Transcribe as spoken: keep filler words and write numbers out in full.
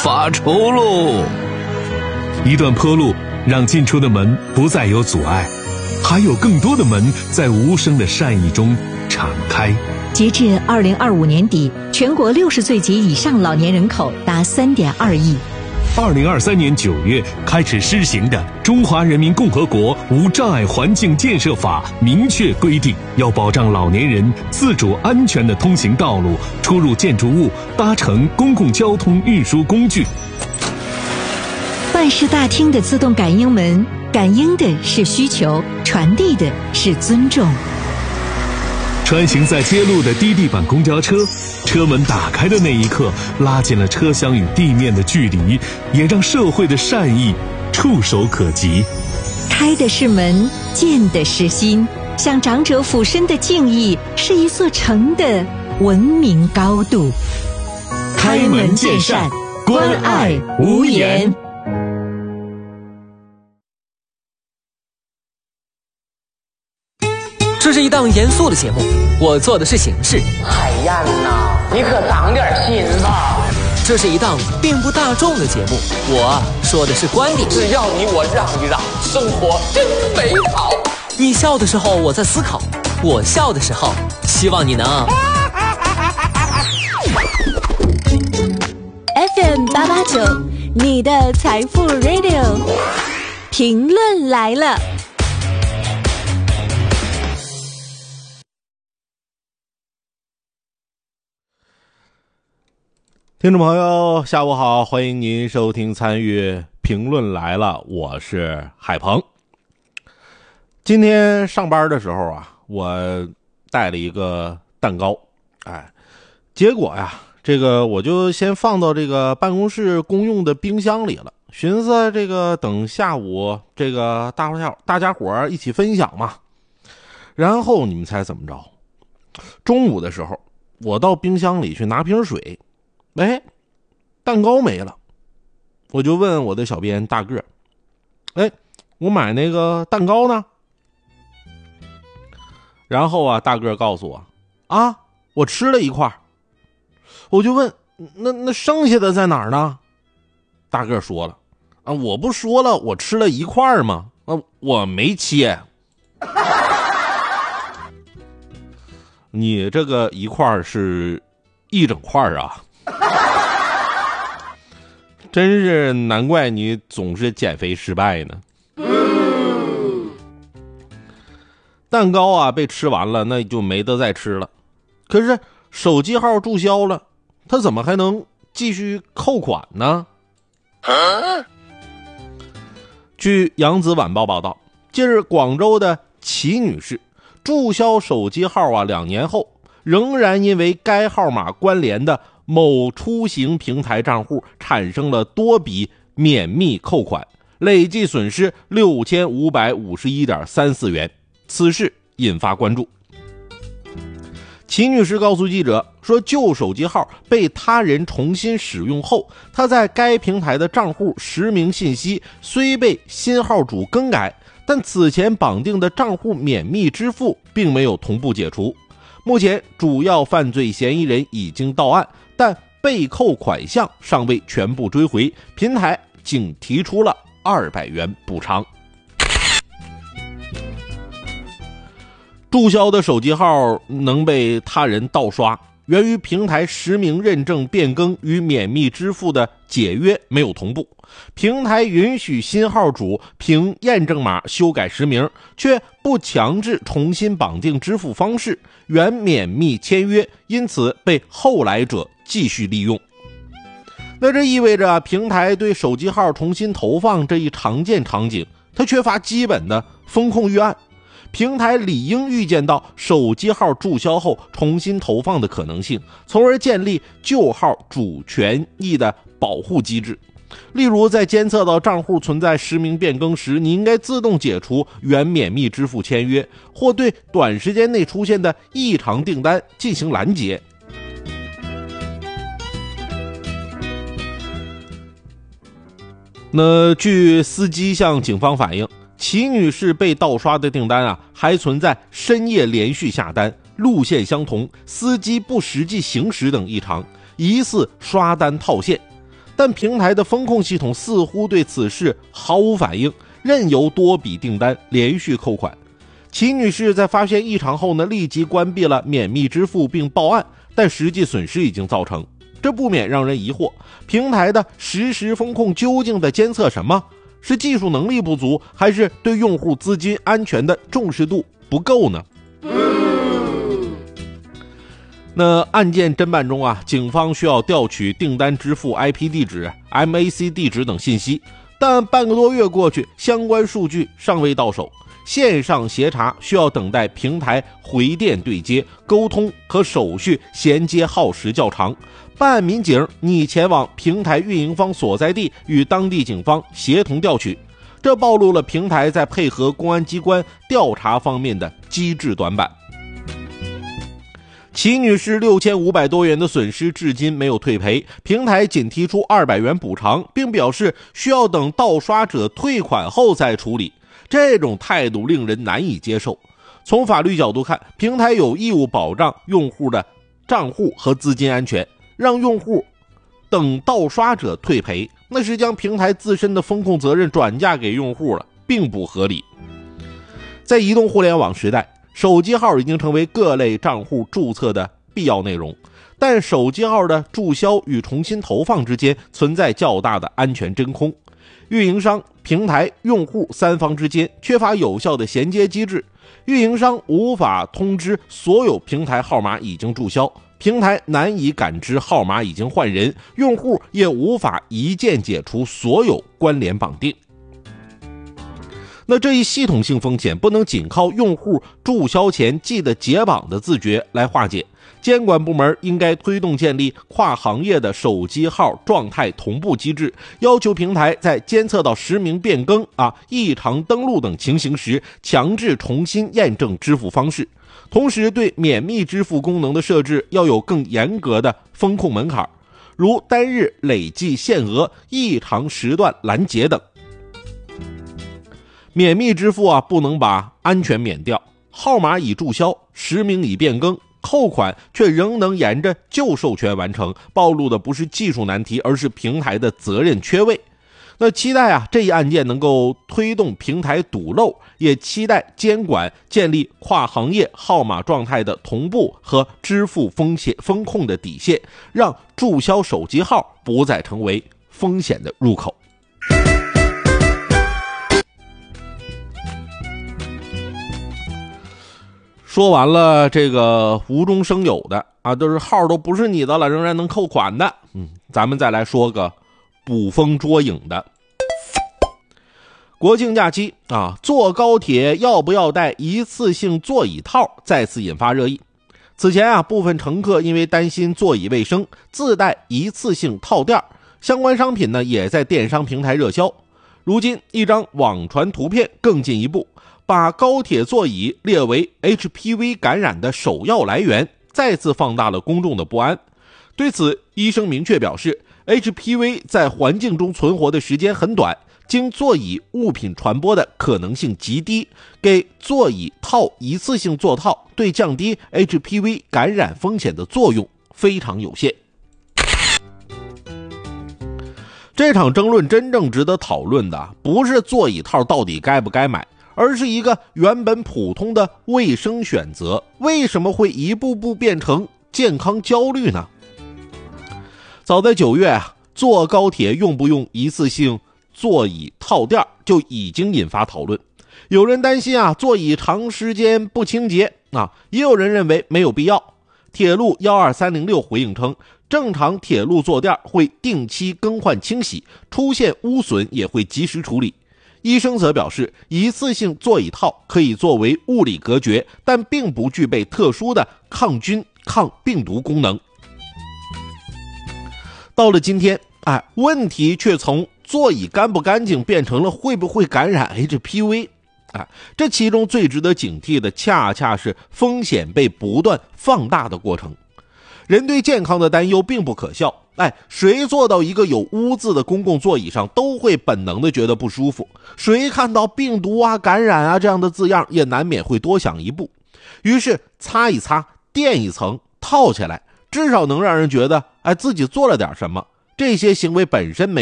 发愁喽。 一段坡路让进出的门不再有阻碍，还有更多的门在无声的善意中敞开。 截至二零二五年底，全国六十岁及以上老年人口达三点二亿。 二零二三年九月开始施行的《中华人民共和国无障碍环境建设法》明确规定，要保障老年人自主安全的通行道路、出入建筑物、搭乘公共交通运输工具。 办事大厅的自动感应门，感应的是需求，传递的是尊重。 穿行在街路的低地板公交车，车门打开的那一刻，拉近了车厢与地面的距离，也让社会的善意触手可及。 开的是门，见的是心，向长者俯身的敬意，是一座城的文明高度。 开门见山，关爱无言。 这是一档严肃的节目，我做的是形式。 海燕呐，你可长点心吧。 这是一档并不大众的节目，我说的是观点。 只要你我让一让，生活真美好。 你笑的时候我在思考，我笑的时候希望你能 F M 八八九，你的财富 Radio， 评论来了。 听众朋友下午好，欢迎您收听参与评论来了，我是海鹏。今天上班的时候啊，我带了一个蛋糕，哎，结果呀，这个我就先放到这个办公室公用的冰箱里了，寻思这个等下午这个大伙大家伙一起分享嘛。然后你们猜怎么着？中午的时候，我到冰箱里去拿瓶水，哎，蛋糕没了，我就问我的小编大个，哎，我买那个蛋糕呢？然后啊，大个告诉我，啊，我吃了一块。我就问，那那剩下的在哪儿呢？大个说了，啊，我不说了，我吃了一块吗？啊，我没切。你这个一块是一整块啊？真是难怪你总是减肥失败呢。蛋糕啊被吃完了，那就没得再吃了。可是手机号注销了，他怎么还能继续扣款呢？据扬子晚报报道，近日广州的齐女士注销手机号啊，两年后仍然因为该号码关联的某出行平台账户产生了多笔免密扣款，累计损失六千五百五十一点三四元。此事引发关注。齐女士告诉记者说，旧手机号被他人重新使用后，她在该平台的账户实名信息虽被新号主更改，但此前绑定的账户免密支付并没有同步解除。目前主要犯罪嫌疑人已经到案，但被扣款项尚未全部追回，平台仅提出了二百元补偿。注销的手机号能被他人盗刷，源于平台实名认证变更与免密支付的解约没有同步。平台允许新号主凭验证码修改实名，却不强制重新绑定支付方式，原免密签约因此被后来者继续利用。那这意味着平台对手机号重新投放这一常见场景，它缺乏基本的风控预案。平台理应预见到手机号注销后重新投放的可能性，从而建立旧号主权益的保护机制。例如，在监测到账户存在实名变更时，你应该自动解除原免密支付签约，或对短时间内出现的异常订单进行拦截。那据司机向警方反映，齐女士被盗刷的订单啊，还存在深夜连续下单、路线相同、司机不实际行驶等异常，疑似刷单套现。 但平台的风控系统似乎对此事毫无反应，任由多笔订单连续扣款。齐女士在发现异常后呢，立即关闭了免密支付并报案，但实际损失已经造成，这不免让人疑惑，平台的实时风控究竟在监测什么？是技术能力不足，还是对用户资金安全的重视度不够呢？那案件侦办中啊，警方需要调取订单支付 I P 地址、M A C 地址等信息，但半个多月过去，相关数据尚未到手。线上协查需要等待平台回电对接，沟通和手续衔接耗时较长。办案民警拟前往平台运营方所在地与当地警方协同调取，这暴露了平台在配合公安机关调查方面的机制短板。齐女士六千五百多元的损失至今没有退赔，平台仅提出二百元补偿，并表示需要等盗刷者退款后再处理。这种态度令人难以接受。从法律角度看，平台有义务保障用户的账户和资金安全，让用户等盗刷者退赔，那是将平台自身的风控责任转嫁给用户了，并不合理。在移动互联网时代，手机号已经成为各类账户注册的必要内容，但手机号的注销与重新投放之间存在较大的安全真空。运营商、平台、用户三方之间缺乏有效的衔接机制，运营商无法通知所有平台号码已经注销，平台难以感知号码已经换人，用户也无法一键解除所有关联绑定。那这一系统性风险不能仅靠用户注销前记得解绑的自觉来化解，监管部门应该推动建立跨行业的手机号状态同步机制，要求平台在监测到实名变更、啊异常登录等情形时，强制重新验证支付方式。同时，对免密支付功能的设置要有更严格的风控门槛，如单日累计限额、异常时段拦截等。免密支付啊，不能把安全免掉，号码已注销，实名已变更，扣款却仍能沿着旧授权完成，暴露的不是技术难题，而是平台的责任缺位。那期待啊，这一案件能够推动平台堵漏，也期待监管建立跨行业号码状态的同步和支付风险风控的底线，让注销手机号不再成为风险的入口。说完了这个无中生有的啊，都是号都不是你的了，仍然能扣款的。嗯，咱们再来说个捕风捉影的。国庆假期啊，坐高铁要不要带一次性座椅套再次引发热议。此前啊，部分乘客因为担心座椅卫生，自带一次性套垫，相关商品呢也在电商平台热销。如今一张网传图片更进一步，把高铁座椅列为 H P V 感染的首要来源，再次放大了公众的不安。对此，医生明确表示， H P V 在环境中存活的时间很短，经座椅物品传播的可能性极低，给座椅套一次性座套对降低 H P V 感染风险的作用非常有限。这场争论真正值得讨论的不是座椅套到底该不该买，而是一个原本普通的卫生选择，为什么会一步步变成健康焦虑呢？早在九月啊，坐高铁用不用一次性座椅套垫就已经引发讨论。有人担心啊，座椅长时间不清洁啊，也有人认为没有必要。铁路一二三零六回应称，正常铁路坐垫会定期更换清洗，出现污损也会及时处理。医生则表示，一次性座椅套可以作为物理隔绝，但并不具备特殊的抗菌、抗病毒功能。到了今天，哎，问题却从座椅干不干净变成了会不会感染 H P V。哎，这其中最值得警惕的，恰恰是风险被不断放大的过程。人对健康的担忧并不可笑，哎，谁坐到一个有污渍的公共座椅上，都会本能的觉得不舒服。谁看到病毒啊、感染啊这样的字样，也难免会多想一步。于是擦一擦，垫一层，套起来，至少能让人觉得，哎，自己做了点什么。 这些行为本身没